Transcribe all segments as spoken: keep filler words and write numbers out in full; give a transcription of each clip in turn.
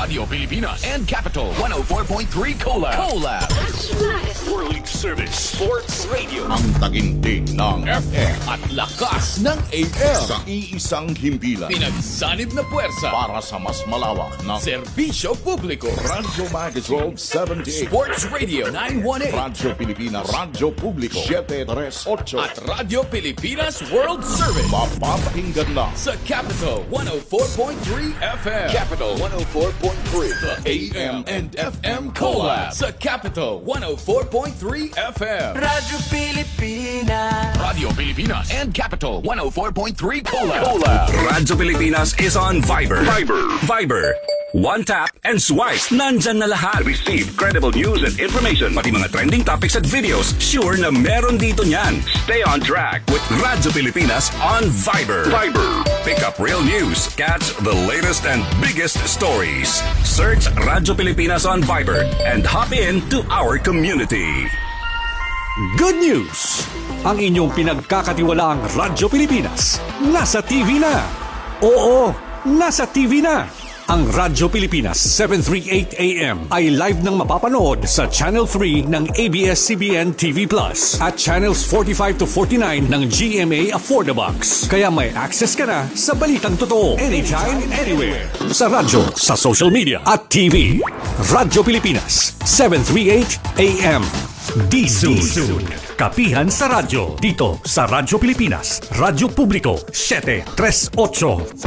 Radio Pilipinas and Capital one oh four point three Collab. Collab. World Service Sports Radio. Ang tagintig ng F M at lakas ng A M. sa iisang himpilan Pinagsanib na puwersa. para sa mas malawak na Serbisyo publiko. Radyo Magazine seventy-eight, Sports Radio nine one eight. Radyo Pilipinas, Radyo Publiko seven thirty-eight, At Radio Pilipinas World Service. mapapakinggan na Sa Capital one oh four point three F M. Capital one oh four point three. The A M and F M Collab. Sa Capital one oh four point three F M. Radyo Pilipinas. Radio Pilipinas and Capital one oh four point three Collab. Collab. Radyo Pilipinas is on Viber. Viber. Viber. One tap and swipe. Nandyan na lahat. Receive credible news and information. Pati mga trending topics at videos. Sure na meron dito niyan. Stay on track with Radyo Pilipinas on Viber. Viber. Pick up real news. Catch the latest and biggest stories. Search Radyo Pilipinas on Viber and hop in to our community. Good news! Ang inyong pinagkakatiwalaang Radyo Pilipinas nasa T V na. Oo, nasa T V na. Ang Radyo Pilipinas seven thirty-eight A M ay live nang mapapanood sa Channel three ng A B S C B N T V Plus at Channels forty-five to forty-nine ng G M A Affordabox. Kaya may access ka na sa balitang totoo anytime, anywhere. Sa radyo, sa social media at T V. Radyo Pilipinas seven thirty-eight A M. D-Soon. Kapihan sa radyo. Dito sa Radyo Pilipinas. Radyo Publiko seven thirty-eight.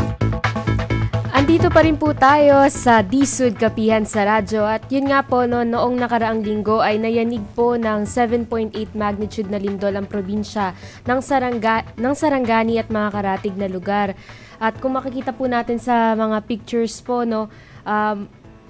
Andito pa rin po tayo sa D-Sud Kapihan sa radyo. At yun nga po, no, noong nakaraang linggo ay nayanig po ng seven point eight magnitude na lindol ang probinsya ng, Saranga, ng Sarangani at mga karatig na lugar. At kung makikita po natin sa mga pictures po, no, um,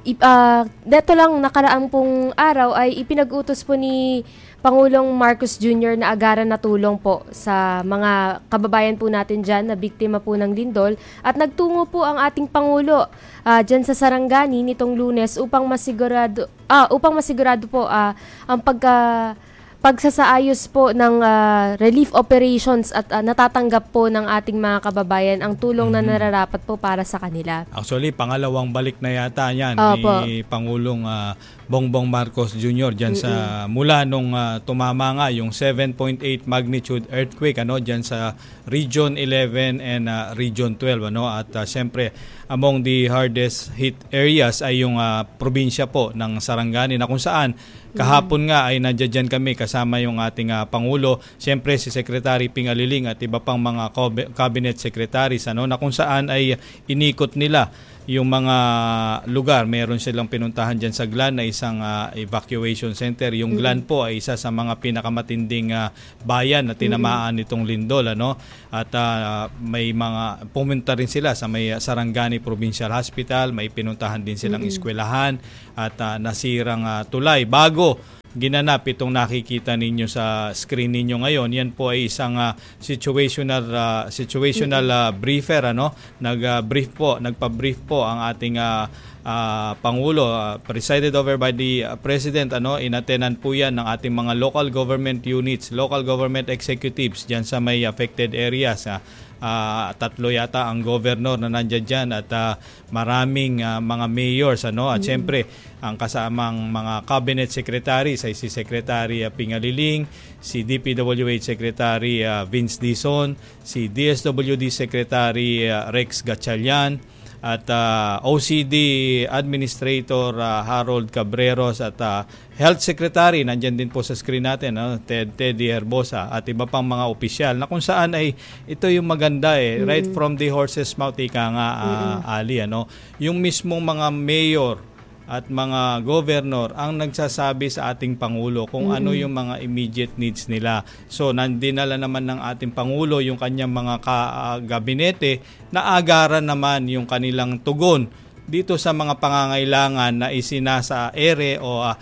Uh, dito lang nakaraang pong araw ay ipinag-utos po ni Pangulong Marcos Junior na agaran na tulong po sa mga kababayan po natin dyan na biktima po ng lindol. At nagtungo po ang ating Pangulo uh, dyan sa Sarangani nitong Lunes upang masigurado, ah, upang masigurado po uh, ang pagka... pagsasaayos po ng uh, relief operations at uh, natatanggap po ng ating mga kababayan ang tulong mm-hmm. na nararapat po para sa kanila. Actually, pangalawang balik na yata yan Opo. ni Pangulong uh, Bongbong Marcos Junior dyan mm-hmm. sa mula nung uh, tumama nga yung seven point eight magnitude earthquake ano dyan sa Region eleven and uh, Region twelve ano at uh, siyempre among the hardest hit areas ay yung uh, probinsya po ng Sarangani na kung saan kahapon nga ay nandiyan kami kasama yung ating uh, Pangulo, siyempre si Secretary Ping Aliling at iba pang mga cabinet secretaries ano na kung saan ay inikot nila yung mga lugar. Meron silang pinuntahan dyan sa Glan na isang uh, evacuation center. Yung Glan po ay isa sa mga pinakamatinding uh, bayan na tinamaan nitong lindol ano at uh, may mga pumunta rin sila sa may Sarangani Provincial Hospital, may pinuntahan din silang eskwelahan at uh, nasirang uh, tulay bago ginanap itong nakikita ninyo sa screen ninyo ngayon. Yan po ay isang uh, situational uh, situational uh, briefer ano. Nag-brief uh, po, nagpa-brief po ang ating uh, uh, Pangulo uh, presided over by the uh, President ano. Inatenan po yan ng ating mga local government units, local government executives diyan sa may affected areas. Uh, Uh, tatlo yata ang governor na nandiyan dyan at uh, maraming uh, mga mayors ano at mm. syempre ang kasamang mga cabinet secretaries ay si Secretary uh, Ping Aliling, si D P W H Secretary uh, Vince Dizon, si D S W D Secretary uh, Rex Gatchalian at uh, O C D Administrator uh, Harold Cabreros at uh, Health Secretary, nandyan din po sa screen natin, no? Ted, Teddy Herbosa at iba pang mga opisyal na kung saan ay ito yung maganda eh, mm-hmm. right from the horse's mouth, ika nga uh, mm-hmm. Ali, ano? Yung mismong mga mayor at mga governor ang nagsasabi sa ating Pangulo kung mm-hmm. ano yung mga immediate needs nila. So, nandinala naman ng ating Pangulo yung kanyang mga ka- uh, gabinete na agaran naman yung kanilang tugon dito sa mga pangangailangan na isinasa ere o uh,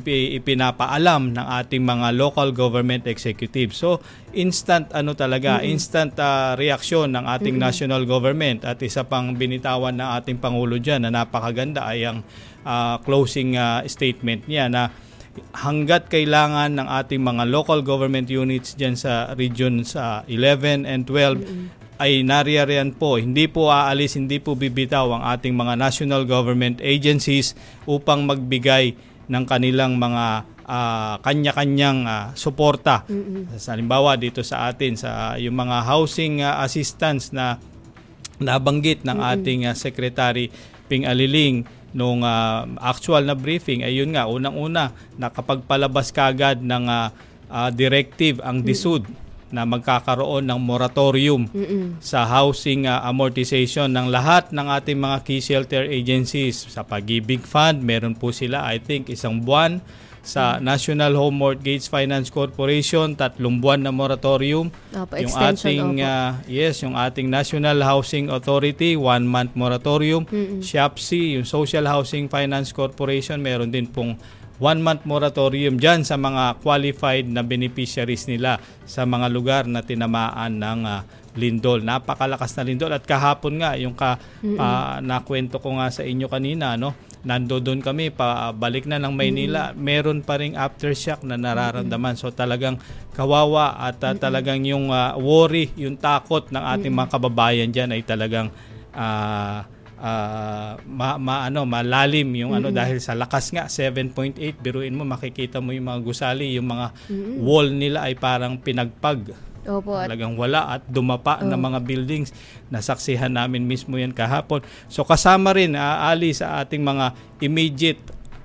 ipinapaalam ng ating mga local government executives. So, instant ano talaga, mm-hmm. instant uh, reaksyon ng ating mm-hmm. national government at isa pang binitawan ng ating Pangulo dyan na napakaganda ay ang uh, closing uh, statement niya na hanggat kailangan ng ating mga local government units dyan sa regions uh, eleven and twelve, mm-hmm. ay nariyariyan po, hindi po aalis, hindi po bibitaw ang ating mga national government agencies upang magbigay ng kanilang mga uh, kanya-kanyang uh, suporta. Mm-hmm. Halimbawa dito sa atin, sa yung mga housing uh, assistance na nabanggit ng mm-hmm. ating uh, Secretary Ping Aliling nung uh, actual na briefing, ay yun nga, unang-una, nakapagpalabas kagad ng uh, uh, directive ang D S U D mm-hmm. na magkakaroon ng moratorium Mm-mm. sa housing uh, amortization ng lahat ng ating mga key shelter agencies. Sa Pag-ibig Fund, meron po sila, I think, isang buwan. Sa mm-hmm. National Home Mortgage Finance Corporation, tatlong buwan na moratorium. Opo, yung ating uh, yes, yung ating National Housing Authority, one month moratorium. Mm-hmm. SHAPSI, yung Social Housing Finance Corporation, meron din pong one-month moratorium dyan sa mga qualified na beneficiaries nila sa mga lugar na tinamaan ng uh, lindol. Napakalakas na lindol. At kahapon nga, yung ka, uh, nakwento ko nga sa inyo kanina, no? Nando doon kami, pabalik na ng Maynila, mm-hmm. meron pa ring aftershock na nararamdaman. So talagang kawawa at uh, talagang yung uh, worry, yung takot ng ating mga kababayan dyan ay talagang uh, Uh, ma, ma ano malalim yung mm-hmm. ano dahil sa lakas nga seven point eight, biruin mo, makikita mo yung mga gusali, yung mga mm-hmm. wall nila ay parang pinagpag. Opo, at talagang wala at dumapa oh. ng mga buildings. Nasaksihan namin mismo yan kahapon. So kasama rin uh, Ali sa ating mga immediate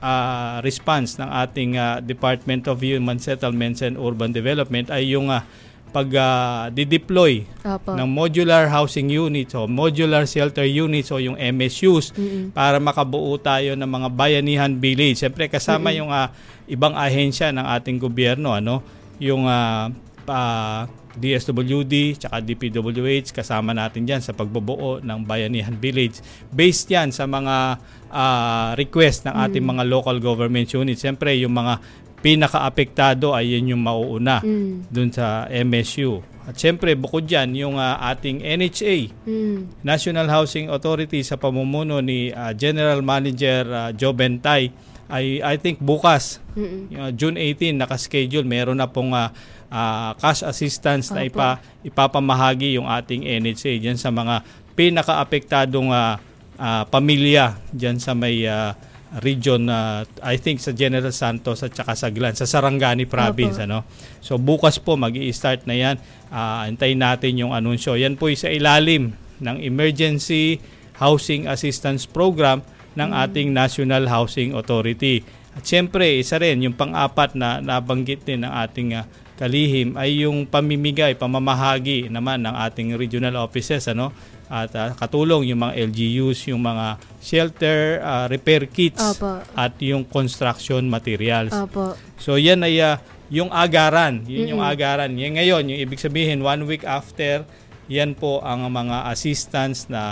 uh, response ng ating uh, Department of Human Settlements and Urban Development ay yung uh, pag uh, di-deploy Opo. ng modular housing units o modular shelter units o yung M S Us mm-hmm. para makabuo tayo ng mga bayanihan village. Siyempre kasama mm-hmm. yung uh, ibang ahensya ng ating gobyerno, ano, yung uh, uh, D S W D tsaka D P W H, kasama natin diyan sa pagbubuo ng bayanihan village. Based yan sa mga uh, request ng ating mm-hmm. mga local government units. Siyempre yung mga pinaka-apektado ay yun yung mauuna mm. dun sa M S U. At syempre, bukod dyan, yung uh, ating N H A, mm. National Housing Authority sa pamumuno ni uh, General Manager uh, Joe Bentay, ay I think bukas, uh, June eighteenth, nakaschedule, meron na pong uh, uh, cash assistance Opo. na ipa, ipapamahagi yung ating N H A dyan sa mga pinaka-apektadong uh, uh, pamilya dyan sa may uh, region, uh, I think sa General Santos at saka sa Glan, sa Sarangani province. Opo. Ano? So bukas po mag-i-start na yan. Uh, antayin natin yung anunsyo. Yan po sa ilalim ng Emergency Housing Assistance Program ng mm. ating National Housing Authority. At syempre, isa rin, yung pang-apat na nabanggit din ng ating uh, kalihim ay yung pamimigay, pamamahagi naman ng ating regional offices, ano? At uh, katulong yung mga L G Us, yung mga shelter uh, repair kits Opo. at yung construction materials. Opo. So yan ay uh, yung agaran, yun mm-hmm. yung agaran. Yan ngayon, yung ibig sabihin one week after, yan po ang mga assistance na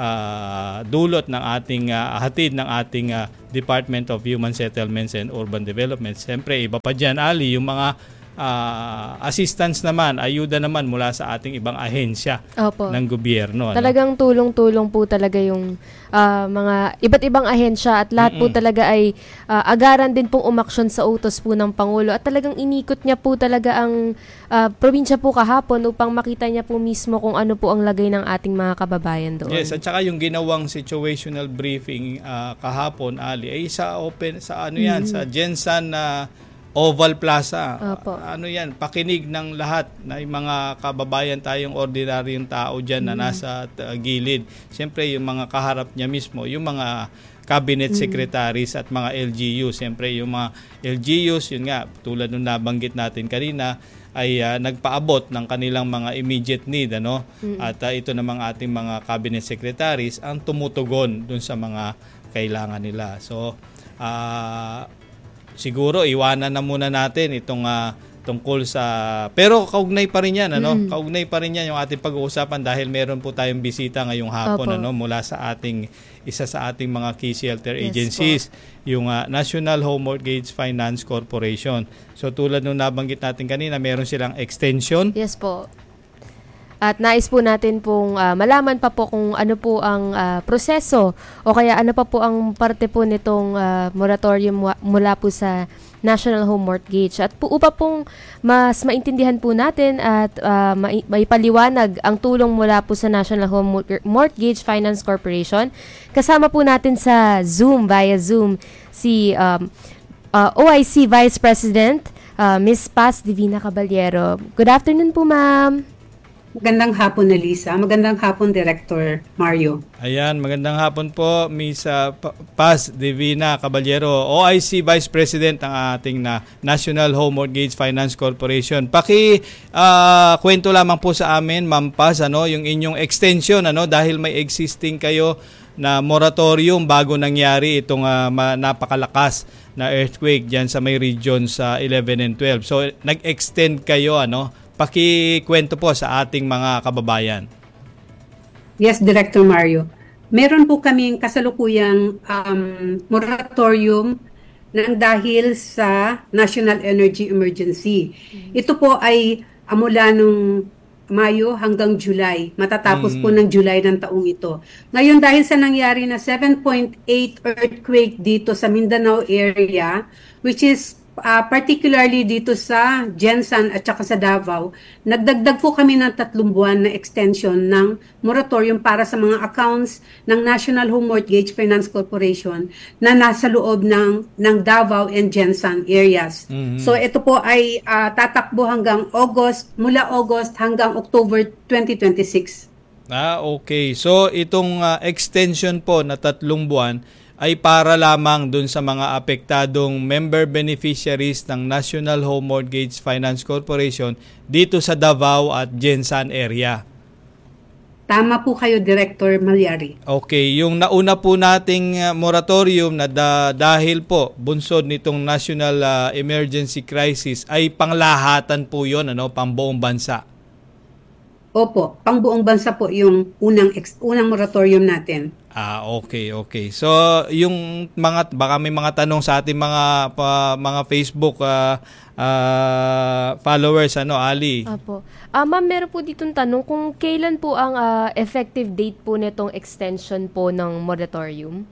uh, dulot ng ating uh, hatid ng ating uh, Department of Human Settlements and Urban Development. Siyempre, iba pa dyan, Ali, yung mga Uh, assistance naman, ayuda naman mula sa ating ibang ahensya Opo. ng gobyerno. Ano? Talagang tulong-tulong po talaga yung uh, mga iba't ibang ahensya at lahat Mm-mm. po talaga ay uh, agaran din pong umaksyon sa utos po ng Pangulo at talagang inikot niya po talaga ang uh, probinsya po kahapon upang makita niya po mismo kung ano po ang lagay ng ating mga kababayan doon. Yes, at saka yung ginawang situational briefing uh, kahapon, Ali, ay sa open, sa ano yan, mm-hmm. sa Jensen na uh, Oval Plaza. Opo. Ano yan, pakinig ng lahat na mga kababayan tayong ordinaryong tao dyan mm. na nasa uh, gilid. Siyempre, yung mga kaharap niya mismo, yung mga cabinet mm. secretaries at mga L G Us. Siyempre, yung mga L G Us, yun nga, tulad nung nabanggit natin kanina, ay uh, nagpaabot ng kanilang mga immediate need. Ano? Mm. At uh, ito namang ating mga cabinet secretaries ang tumutugon dun sa mga kailangan nila. So, ah... Uh, siguro iwanan na muna natin itong uh, tungkol sa, pero kaugnay pa rin yan, ano? Mm. Kaugnay pa rin yan yung ating pag-uusapan dahil meron po tayong bisita ngayong hapon, Opo. ano, mula sa ating isa sa ating mga key shelter yes, agencies, po. yung uh, National Home Mortgage Finance Corporation. So tulad nung nabanggit natin kanina, meron silang extension. Yes po. At nais po natin pong uh, malaman pa po kung ano po ang uh, proseso o kaya ano pa po ang parte po nitong uh, moratorium mula po sa National Home Mortgage. At po, upa pong mas maintindihan po natin at uh, mai- maipaliwanag ang tulong mula po sa National Home Mortgage Finance Corporation, kasama po natin sa Zoom, via Zoom, si um, uh, O I C Vice President, uh, Miz Paz Divina Caballero. Good afternoon po, ma'am. Magandang hapon, Elisa. Magandang hapon, Director Mario. Ayan, magandang hapon po, Miz uh, Paz Divina Caballero, O I C Vice President ng ating na National Home Mortgage Finance Corporation. Paki uh, kwento lamang po sa amin, Ma'am Paz, ano, yung inyong extension, ano, dahil may existing kayo na moratorium bago nangyari itong uh, napakalakas na earthquake diyan sa may region sa eleven and twelve. So nag-extend kayo, ano? Pakikwento po sa ating mga kababayan. Yes, Director Mario. Meron po kaming kasalukuyang um, moratorium nang dahil sa National Energy Emergency. Ito po ay uh, mula nung Mayo hanggang July. Matatapos mm. po ng July ng taong ito. Ngayon, dahil sa nangyari na seven point eight earthquake dito sa Mindanao area, which is Uh, particularly dito sa Gensan at saka sa Davao, nagdagdag po kami ng tatlong buwan na extension ng moratorium para sa mga accounts ng National Home Mortgage Finance Corporation na nasa loob ng, ng Davao and Gensan areas. Mm-hmm. So ito po ay uh, tatakbo hanggang August, mula August hanggang October twenty twenty-six. Ah, okay. So itong uh, extension po na tatlong buwan ay para lamang dun sa mga apektadong member beneficiaries ng National Home Mortgage Finance Corporation dito sa Davao at Gensan area. Tama po kayo, Director Malyari. Okay, yung nauna po nating uh, moratorium na da- dahil po bunsod nitong national uh, emergency crisis ay panglahatan po yon, ano, pambuong bansa. Opo, pangbuong bansa po yung unang ex- unang moratorium natin. Ah, okay, okay. So, yung mga baka may mga tanong sa ating mga pa, mga Facebook uh, uh, followers, ano, Ali? Apo. Ah, ma'am, meron po ditong tanong kung kailan po ang uh, effective date po nitong extension po ng moratorium?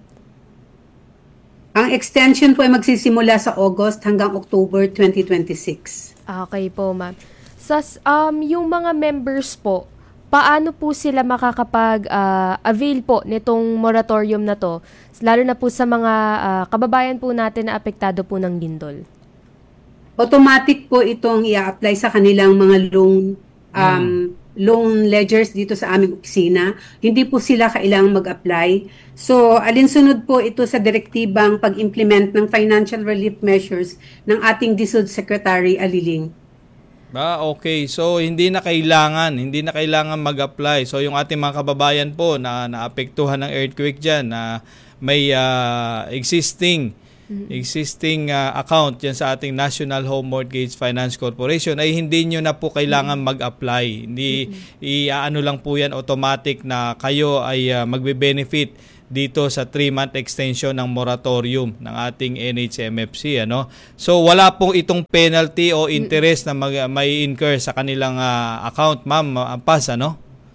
Ang extension po ay magsisimula sa August hanggang October twenty twenty-six. Okay po, ma'am. Sas, um, yung mga members po, paano po sila makakapag-avail uh, po nitong moratorium na to, lalo na po sa mga uh, kababayan po natin na apektado po ng lindol? Automatic po itong i-apply sa kanilang mga loan um, hmm. loan ledgers dito sa aming opisina. Hindi po sila kailangang mag-apply. So, alinsunod po ito sa direktibang pag-implement ng financial relief measures ng ating D S U D Secretary Aliling. Ah, okay. So, hindi na kailangan, hindi na kailangan mag-apply. So, yung ating mga kababayan po na naapektuhan ng earthquake dyan, na may uh, existing mm-hmm. existing uh, account dyan sa ating National Home Mortgage Finance Corporation, ay hindi nyo na po kailangan mm-hmm. mag-apply. Hindi, mm-hmm. i-ano lang po yan, automatic na kayo ay uh, magbe-benefit dito sa three-month extension ng moratorium ng ating N H M F C, ano. So wala pong itong penalty o interest na mag, may incur sa kanilang uh, account, ma'am, Paz, ano?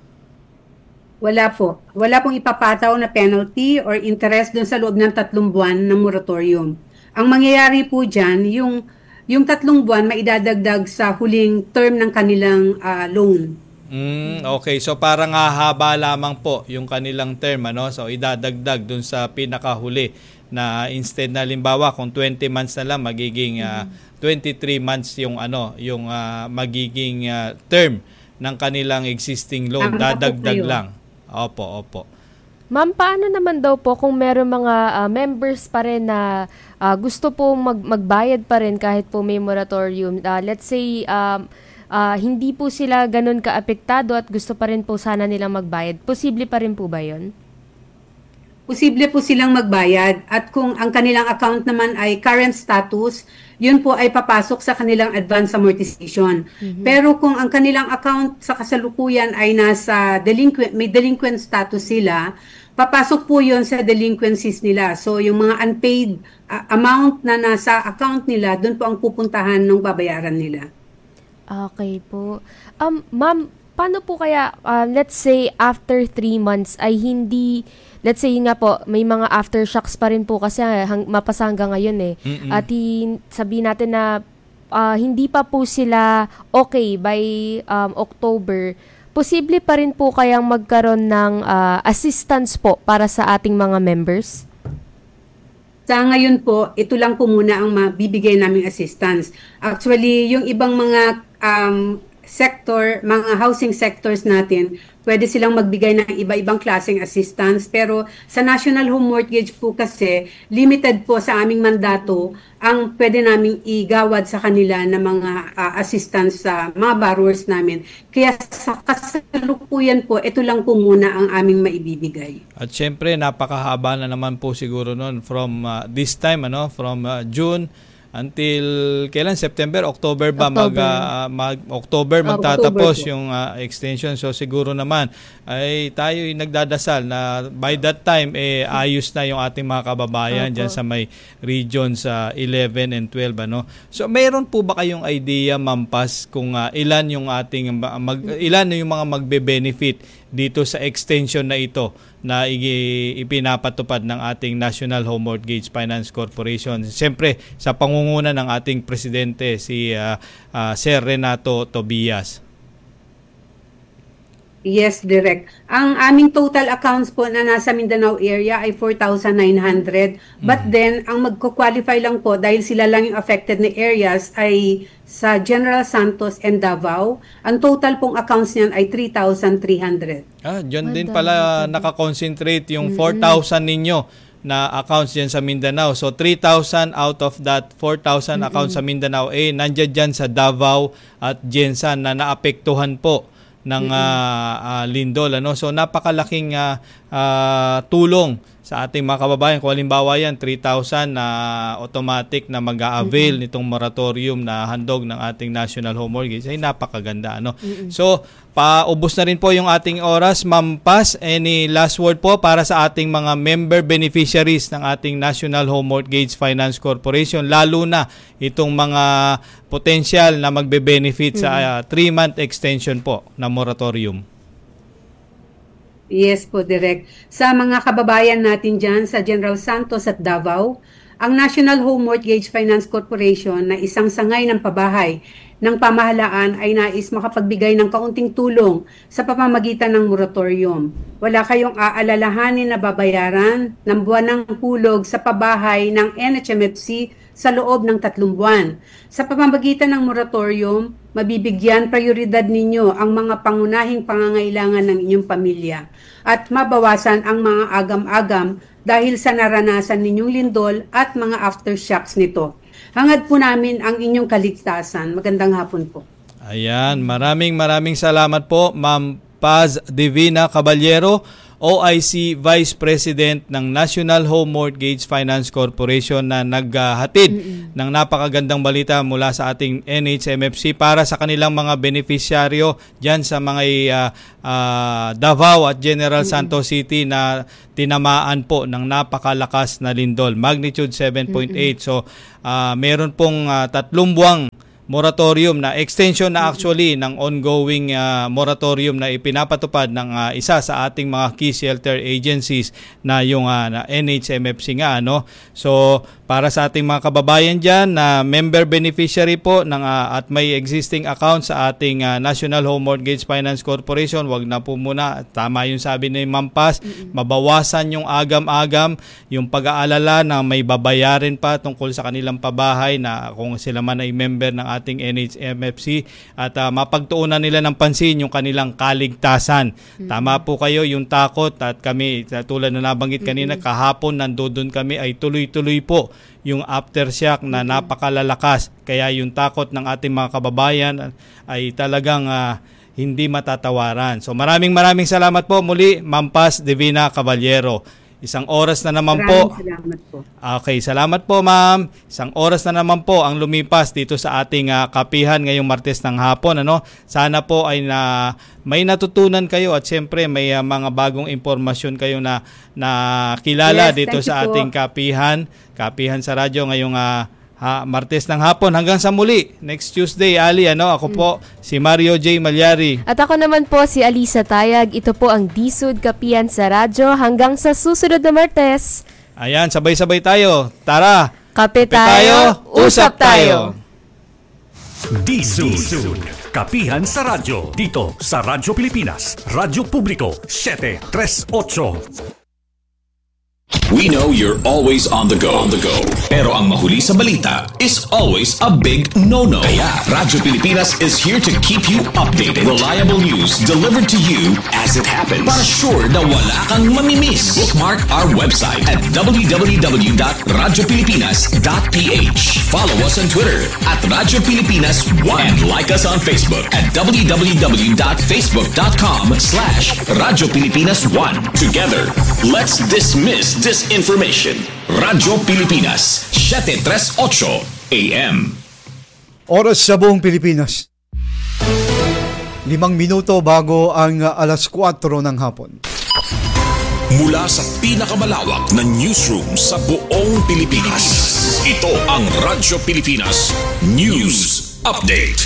Wala po. Wala pong ipapataw na penalty or interest dun sa loob ng tatlong buwan ng moratorium. Ang mangyayari po diyan, yung yung tatlong buwan maidadagdag sa huling term ng kanilang uh, loan. Mm, okay, so parang hahaba lamang po yung kanilang term, ano? So idadagdag dun sa pinakahuli na instead na limbawa kung twenty months na lang, magiging uh, twenty-three months yung ano, yung uh, magiging uh, term ng kanilang existing loan. Dadagdag lang. Opo, opo. Ma'am, paano naman daw po kung meron mga uh, members pa rin na uh, gusto po mag- magbayad pa rin kahit po may moratorium? Uh, let's say um Uh, hindi po sila ganun kaapektado at gusto pa rin po sana nilang magbayad. Posible pa rin po ba yun? Posible po silang magbayad. At kung ang kanilang account naman ay current status, yun po ay papasok sa kanilang advance amortization. Mm-hmm. Pero kung ang kanilang account sa kasalukuyan ay nasa delinquent, may delinquent status sila, papasok po yun sa delinquencies nila. So yung mga unpaid uh, amount na nasa account nila, dun po ang pupuntahan ng babayaran nila. Okay po. Um, ma'am, paano po kaya, uh, let's say, after three months ay hindi, let's say nga po, may mga aftershocks pa rin po kasi hang, mapasa hanggang ngayon eh. Mm-mm. At hin, sabihin natin na uh, hindi pa po sila okay by um, October, posible pa rin po kayang magkaroon ng uh, assistance po para sa ating mga members? Sa ngayon po, ito lang po muna ang mabibigay naming assistance. Actually, yung ibang mga um, sector, mga housing sectors natin, pwede silang magbigay ng iba-ibang klaseng assistance. Pero sa National Home Mortgage po kasi, limited po sa aming mandato ang pwede naming igawad sa kanila na mga uh, assistance sa mga borrowers namin. Kaya sa kasalukuyan po, ito lang po muna ang aming maibibigay. At syempre, napakahaba na naman po siguro noon from uh, this time, ano, from uh, June until kailan, September, October ba October. mag, uh, mag October magtatapos uh, yung uh, extension. So siguro naman ay tayo ay nagdadasal na by that time eh ayos na yung ating mga kababayan diyan sa may regions uh, eleven and twelve, ano. So mayroon po ba kayong idea, Ma'am Paz, kung uh, ilan yung ating mag, ilan yung mga magbe-benefit dito sa extension na ito na ipinapatupad ng ating National Home Mortgage Finance Corporation? Siyempre, sa pangunguna ng ating presidente, si uh, uh, Sir Renato Tobias. Yes, direct. Ang aming total accounts po na nasa Mindanao area ay four thousand nine hundred. But mm. then, ang magko-qualify lang po dahil sila lang yung affected na areas ay sa General Santos and Davao. Ang total pong accounts niyan ay three thousand three hundred. Ah, dyan din pala nakakonsentrate yung four thousand ninyo na accounts dyan sa Mindanao. So, three thousand out of that four thousand mm-hmm. accounts sa Mindanao, eh, nandiyan dyan sa Davao at Jensan na naapektuhan po ng uh, uh, lindol, ano. So napakalaking uh, uh, tulong sa ating mga kababayan. Kung halimbawa yan, three thousand na uh, automatic na mag-a-avail mm-hmm. nitong moratorium na handog ng ating National Home Mortgage, ay napakaganda, ano. Mm-hmm. So paubos na rin po yung ating oras. Ma'am Paz, any last word po para sa ating mga member beneficiaries ng ating National Home Mortgage Finance Corporation, lalo na itong mga potential na magbe-benefit mm-hmm. sa uh, three-month extension po na moratorium? Yes po, direct. Sa mga kababayan natin dyan sa General Santos at Davao, ang National Home Mortgage Finance Corporation na isang sangay ng pabahay ng pamahalaan ay nais makapagbigay ng kaunting tulong sa pamamagitan ng moratorium. Wala kayong aalalahanin na babayaran ng buwan ng hulog sa pabahay ng N H M F C sa loob ng tatlong buwan. Sa pamamagitan ng moratorium, mabibigyan prioridad ninyo ang mga pangunahing pangangailangan ng inyong pamilya at mabawasan ang mga agam-agam dahil sa naranasan ninyong lindol at mga aftershocks nito. Hangad po namin ang inyong kaligtasan. Magandang hapon po. Ayan, maraming maraming salamat po, Ma'am Paz Divina Caballero, O I C Vice President ng National Home Mortgage Finance Corporation, na naghatid mm-hmm. ng napakagandang balita mula sa ating N H M F C para sa kanilang mga beneficiaryo dyan sa mga uh, uh, Davao at General mm-hmm. Santos City na tinamaan po ng napakalakas na lindol, magnitude seven point eight. Mm-hmm. So uh, meron pong uh, tatlong buwang moratorium na extension na actually ng ongoing uh, moratorium na ipinapatupad ng uh, isa sa ating mga key shelter agencies na yung uh, na N H M F C nga, ano. So para sa ating mga kababayan dyan na member beneficiary po ng, uh, at may existing account sa ating uh, National Home Mortgage Finance Corporation, wag na po muna, tama yung sabi ni Ma'am Paz, mm-hmm. mabawasan yung agam-agam, yung pag-aalala na may babayarin pa tungkol sa kanilang pabahay na kung sila man ay member ng ating N H M F C, at uh, mapagtuunan nila ng pansin yung kanilang kaligtasan. Mm-hmm. Tama po kayo, yung takot, at kami, tulad na nabanggit kanina, mm-hmm. kahapon nandodon kami, ay tuloy-tuloy po yung aftershock na mm-hmm. napakalalakas. Kaya yung takot ng ating mga kababayan ay talagang uh, hindi matatawaran. So maraming maraming salamat po muli, Ma'am Paz Divina Caballero. Isang oras na naman po. Salamat po. Okay, salamat po, ma'am. Isang oras na naman po ang lumipas dito sa ating uh, kapihan ngayong Martes ng hapon, ano. Sana po ay na may natutunan kayo at siyempre may uh, mga bagong impormasyon kayo na na kilala yes, dito sa ating po. kapihan, kapihan sa radyo ngayong uh, ha, Martes ng hapon. Hanggang sa muli, next Tuesday, Ali, ano, ako po, si Mario J. Malyari. At ako naman po si Alisa Tayag. Ito po ang D-Sud Kapihan sa Radyo. Hanggang sa susunod na Martes. Ayan, sabay-sabay tayo. Tara, Kape tayo, usap tayo. D-Sud, Kapihan sa Radyo. Dito sa Radyo Pilipinas, Radyo Publiko, seven three eight. We know you're always on the go. On the go. Pero ang mahuli sa balita is always a big no-no. Kaya Radyo Pilipinas is here to keep you updated. Reliable news delivered to you as it happens. Para sure na wala kang mamimiss. Bookmark our website at w w w dot radyo pilipinas dot p h. Follow us on Twitter at Radyo Pilipinas one. And like us on Facebook at w w w dot facebook dot com slash Radyo Pilipinas one. Together, let's dismiss disinformation. Radyo Pilipinas, seven three eight A M. Oras sa buong Pilipinas. Limang minuto bago ang uh, alas kwatro ng hapon. Mula sa pinakamalawak na newsroom sa buong Pilipinas. Ito ang Radyo Pilipinas News Update.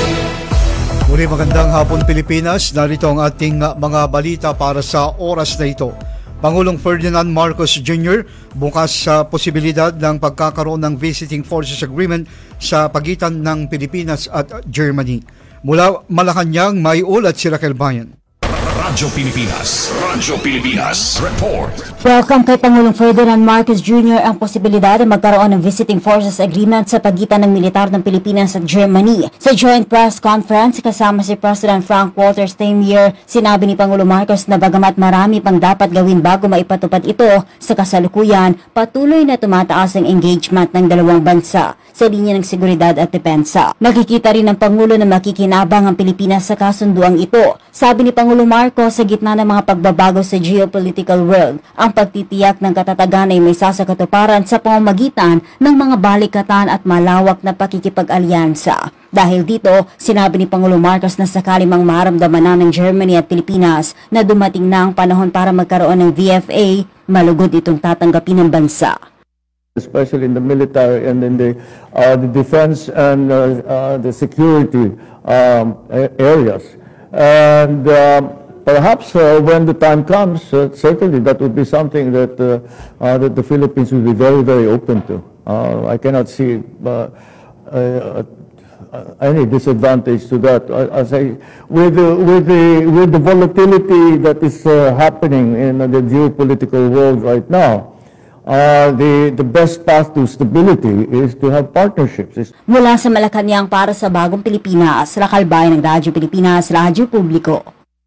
Muli magandang hapon Pilipinas. Narito ang ating uh, mga balita para sa oras na ito. Pangulong Ferdinand Marcos Junior bukas sa posibilidad ng pagkakaroon ng Visiting Forces Agreement sa pagitan ng Pilipinas at Germany. Mula Malacanang, may ulat si Raquel Bayan. Radyo Pilipinas, Radyo Pilipinas Report. Welcome kay Pangulong Ferdinand Marcos Junior ang posibilidad na magkaroon ng Visiting Forces Agreement sa pagitan ng militar ng Pilipinas at Germany. Sa joint press conference kasama si President Frank Walter Steinmeier, sinabi ni Pangulong Marcos na bagamat marami pang dapat gawin bago maipatupad ito, sa kasalukuyan patuloy na tumataas ang engagement ng dalawang bansa sa linya ng seguridad at depensa. Nakikita rin ng Pangulo na makikinabang ang Pilipinas sa kasunduang ito. Sabi ni Pangulong Marcos, sa gitna ng mga pagbabago sa geopolitical world, ang pagtitiyak ng katatagan ay may sasakatuparan sa pamamagitan ng mga balikatan at malawak na pakikipag-alyansa. Dahil dito, sinabi ni Pangulong Marcos na sakali mang maramdaman na ng Germany at Pilipinas na dumating na ang panahon para magkaroon ng V F A, malugod itong tatanggapin ng bansa. Especially in the military and in the, uh, the defense and uh, uh, the security um, areas. And um, perhaps uh, when the time comes, uh, certainly that would be something that, uh, uh, that the Philippines will be very, very open to. Uh, I cannot see uh, uh, any disadvantage to that. As I, with, the, with, the, with the volatility that is uh, happening in the geopolitical world right now, Uh, the, the best path to stability is to have partnerships. Mula sa Malacanang para sa Bagong Pilipinas, Raquel Bayan ng Radyo Pilipinas, Radyo Publiko.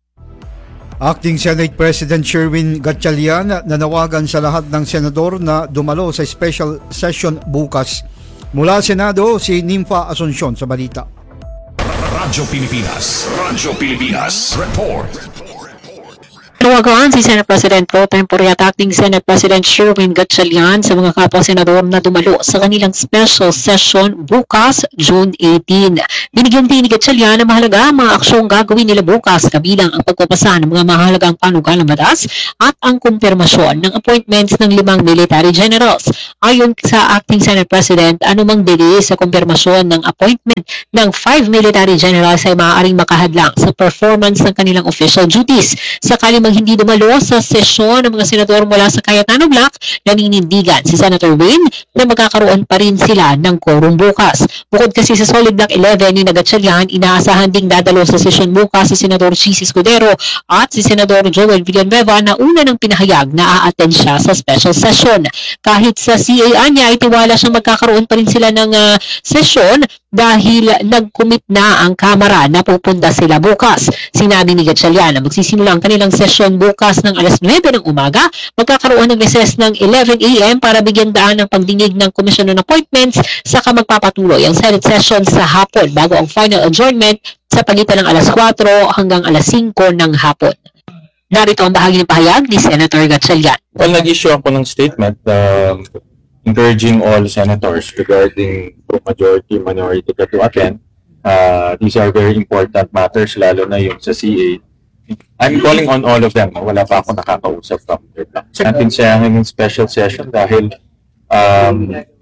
Acting Senate President Sherwin Gatchalian nanawagan sa lahat ng senador na dumalo sa special session bukas. Mula Senado, si Nympha Asuncion sa balita. Radyo Pilipinas, Radyo Pilipinas Report. Nawagaan si Senate President Pro Tempore at Acting Senate President Sherwin Gatchalian sa mga kapwa-senador na dumalo sa kanilang special session bukas, June eighteenth. Binigyan din ni Gatchalian na mahalaga ang mga aksyong gagawin nila bukas kabilang ang pagpapasa ng mga mahalagang panukalang batas at ang kumpirmasyon ng appointments ng limang military generals. Ayon sa Acting Senate President, anumang delay sa kumpirmasyon ng appointment ng five military generals ay maaaring makahadlang sa performance ng kanilang official duties. Sakali hindi dumalo sa sesyon ng mga senador mula sa Cayetano Block, naninindigan si Senator Wayne na magkakaroon pa rin sila ng quorum bukas. Bukod kasi sa Solid Block eleven ni Gatchalian, inaasahan ding dadalo sa sesyon bukas si Senador Chis Escudero at si Senador Joel Villanueva na una ng pinahayag na a-attend siya sa special session. Kahit sa C A niya ay tiwala siyang magkakaroon pa rin sila ng uh, sesyon dahil nag-commit na ang Kamara na pupunta sila bukas. Sinabi ni Gatchalian na magsisimula ang kanilang sesyon bukas ng alas nuwebe ng umaga, magkakaroon ng recess ng eleven a m para bigyan daan ng pagdinig ng Commission on Appointments, saka magpapatuloy ang Senate session sa hapon bago ang final adjournment sa pagitan ng alas kwatro hanggang alas singko ng hapon. Narito ang bahagi ng pahayag ni Senator Gatchalian. Well, nag-issue ako ng statement um, encouraging all senators regarding majority minority to attend. Uh, these are very important matters, lalo na yung sa C A. I'm calling on all of them. Wala pa ako nakakausap from their block. Natin siya ng special session dahil um,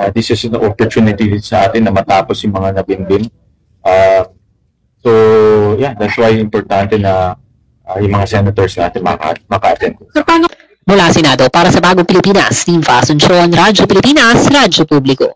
uh, this is an opportunity sa atin na matapos yung mga nabinbin. Uh, so, yeah, that's why importante na uh, yung mga senators natin maka- maka-attend. So, paano? Mula Senado, para sa Bagong Pilipinas, Team Asuncion, Radyo Pilipinas, Radyo Publiko.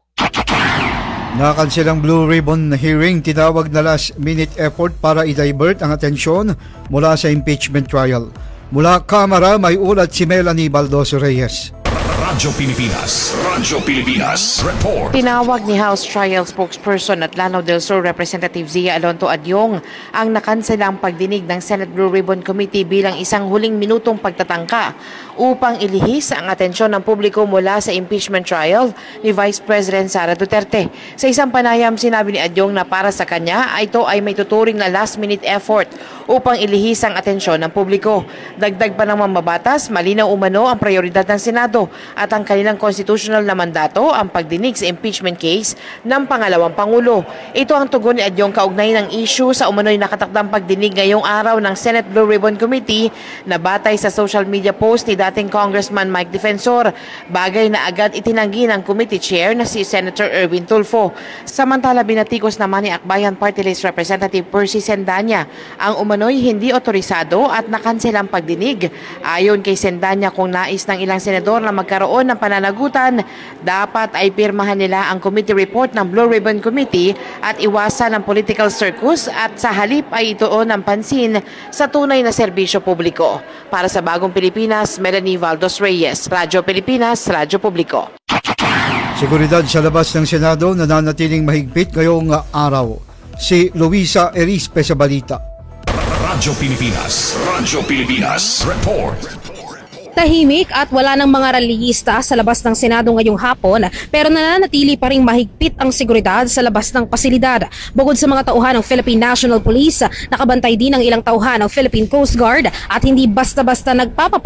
Nakansilang Blue Ribbon hearing, tinawag na last minute effort para i-divert ang atensyon mula sa impeachment trial. Mula Kamara, may ulat si Melanie Baldoso Reyes. Radyo Pilipinas, Radyo Pilipinas, report. Tinawag ni House Trial Spokesperson at Lanao del Sur Representative Zia Alonto Adyong ang nakanselang pagdinig ng Senate Blue Ribbon Committee bilang isang huling minutong pagtatangka upang ilihis ang atensyon ng publiko mula sa impeachment trial ni Vice President Sara Duterte. Sa isang panayam, sinabi ni Adyong na para sa kanya, ito ay may tuturing na last-minute effort upang ilihis ang atensyon ng publiko. Dagdag pa ng mambabatas, malinaw umano ang prioridad ng Senado at ang kanilang constitutional na mandato ang pagdinig sa impeachment case ng pangalawang Pangulo. Ito ang tugon ni Adyong kaugnay ng issue sa umano'y nakatakdang pagdinig ngayong araw ng Senate Blue Ribbon Committee na batay sa social media post ni dating Congressman Mike Defensor, bagay na agad itinanggi ng committee chair na si Senator Erwin Tulfo. Samantala, binatikos naman ni Akbayan Party List Representative Percy Sendanya ang umano'y hindi otorisado at nakanselang pagdinig. Ayon kay Sendanya, kung nais ng ilang senador na magkaroon ng pananagutan, dapat ay pirmahan nila ang committee report ng Blue Ribbon Committee at iwasan ang political circus at sa halip ay ituon ng pansin sa tunay na serbisyo publiko. Para sa Bagong Pilipinas, Melanie Baldoso Reyes, Radyo Pilipinas, Radyo Publiko. Seguridad sa labas ng Senado nananatiling mahigpit ngayong araw. Si Luisa Erispe sa balita. Radyo Pilipinas, Radyo Pilipinas, report. Tahimik at wala ng mga rallyista sa labas ng Senado ngayong hapon, pero nananatili pa ring mahigpit ang seguridad sa labas ng pasilidad. Bukod sa mga tauhan ng Philippine National Police, nakabantay din ang ilang tauhan ng Philippine Coast Guard at hindi basta-basta nagpapapalagay